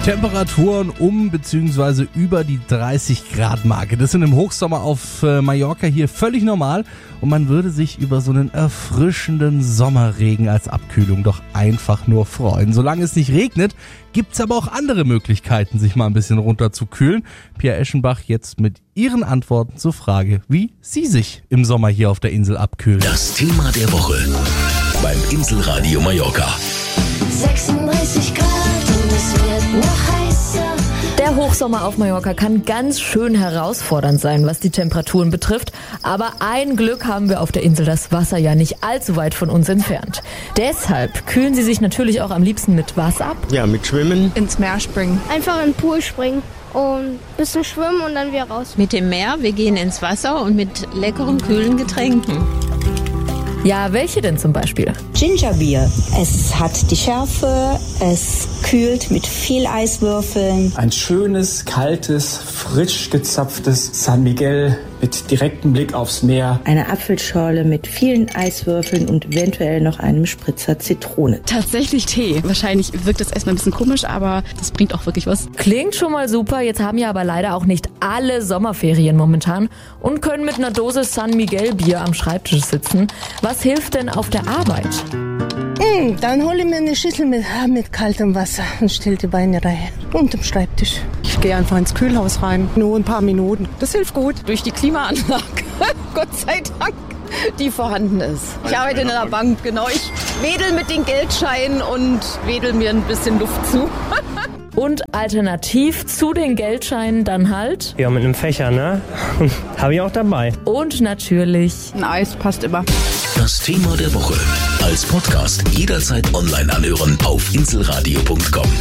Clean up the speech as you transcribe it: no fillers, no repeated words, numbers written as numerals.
Temperaturen um bzw. über die 30-Grad-Marke. Das sind im Hochsommer auf Mallorca hier völlig normal und man würde sich über so einen erfrischenden Sommerregen als Abkühlung doch einfach nur freuen. Solange es nicht regnet, gibt's aber auch andere Möglichkeiten, sich mal ein bisschen runterzukühlen. Pia Eschenbach jetzt mit ihren Antworten zur Frage, wie Sie sich im Sommer hier auf der Insel abkühlen. Das Thema der Woche beim Inselradio Mallorca. 36 Grad und es wird noch heißer. Der Hochsommer auf Mallorca kann ganz schön herausfordernd sein, was die Temperaturen betrifft. Aber ein Glück haben wir auf der Insel, das Wasser ja nicht allzu weit von uns entfernt. Deshalb kühlen sie sich natürlich auch am liebsten mit was ab? Ja, mit Schwimmen. Ins Meer springen. Einfach in den Pool springen und ein bisschen schwimmen und dann wieder raus. Mit dem Meer, wir gehen ins Wasser und mit leckeren, kühlen Getränken. Ja, welche denn zum Beispiel? Gingerbier. Es hat die Schärfe, es kühlt mit viel Eiswürfeln. Ein schönes, kaltes, frisch gezapftes San Miguel mit direktem Blick aufs Meer. Eine Apfelschorle mit vielen Eiswürfeln und eventuell noch einem Spritzer Zitrone. Tatsächlich Tee. Wahrscheinlich wirkt das erstmal ein bisschen komisch, aber das bringt auch wirklich was. Klingt schon mal super, jetzt haben ja aber leider auch nicht alle Sommerferien momentan und können mit einer Dose San Miguel Bier am Schreibtisch sitzen. Was hilft denn auf der Arbeit? Dann hole ich mir eine Schüssel mit kaltem Wasser und stelle die Beine rein. Unterm Schreibtisch. Ich gehe einfach ins Kühlhaus rein. Nur ein paar Minuten. Das hilft gut. Durch die Klimaanlage. Gott sei Dank, die vorhanden ist. Ich arbeite in einer Bank, genau. Ich wedel mit den Geldscheinen und wedel mir ein bisschen Luft zu. Und alternativ zu den Geldscheinen dann halt? Ja, mit einem Fächer, ne? Habe ich auch dabei. Und natürlich ein Eis passt immer. Das Thema der Woche als Podcast jederzeit online anhören auf inselradio.com.